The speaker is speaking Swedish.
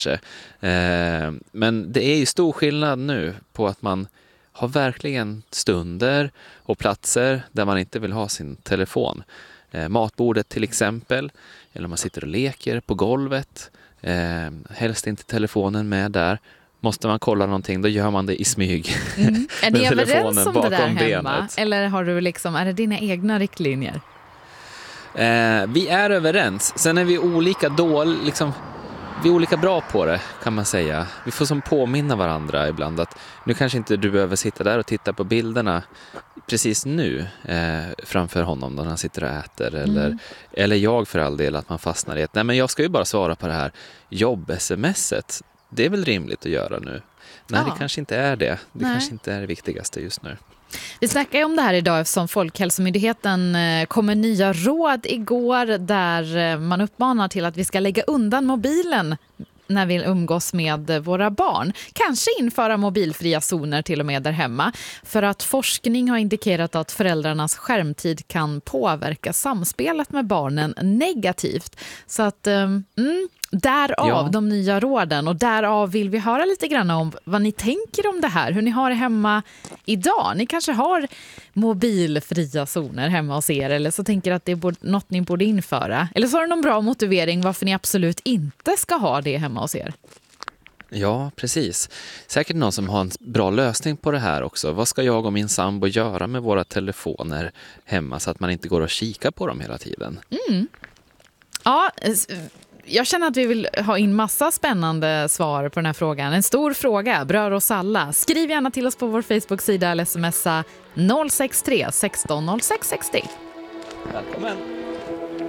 Men det är ju stor skillnad nu på att man har verkligen stunder och platser där man inte vill ha sin telefon. Matbordet till exempel, eller om man sitter och leker på golvet. Helst inte telefonen med där. Måste man kolla någonting, då gör man det i smyg. Är ni överens om det där hemma? Benet. Eller har du liksom, är det dina egna riktlinjer? Vi är överens. Sen är vi olika vi är olika bra på det, kan man säga. Vi får som påminna varandra ibland att nu kanske inte du behöver sitta där och titta på bilderna precis nu framför honom när han sitter och äter. Eller jag för all del, att man fastnar i att nej, men jag ska ju bara svara på det här jobb-smset. Det är väl rimligt att göra nu. Nej, det kanske inte är det. Det kanske inte är det viktigaste just nu. Vi snackar ju om det här idag eftersom Folkhälsomyndigheten kom med nya råd igår där man uppmanar till att vi ska lägga undan mobilen när vi umgås med våra barn. Kanske införa mobilfria zoner till och med där hemma. För att forskning har indikerat att föräldrarnas skärmtid kan påverka samspelet med barnen negativt. Så att därav de nya råden, och därav vill vi höra lite grann om vad ni tänker om det här. Hur ni har det hemma idag. Ni kanske har mobilfria zoner hemma hos er, eller så tänker att det är något ni borde införa. Eller så har du någon bra motivering varför ni absolut inte ska ha det hemma hos er. Ja, precis. Säkert någon som har en bra lösning på det här också. Vad ska jag och min sambo göra med våra telefoner hemma så att man inte går och kika på dem hela tiden? Ja, jag känner att vi vill ha in massa spännande svar på den här frågan. En stor fråga, berör oss alla. Skriv gärna till oss på vår Facebook-sida eller smsa 063 16 06 60. Välkommen!